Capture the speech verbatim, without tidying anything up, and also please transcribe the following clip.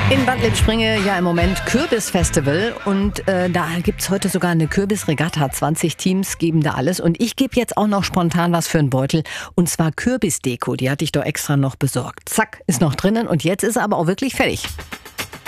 In Bad Lippspringe ja im Moment Kürbisfestival und äh, da gibt's heute sogar eine Kürbisregatta. zwanzig Teams geben da alles und ich gebe jetzt auch noch spontan was für einen Beutel und zwar Kürbisdeko. Die hatte ich doch extra noch besorgt. Zack, ist noch drinnen und jetzt ist er aber auch wirklich fertig.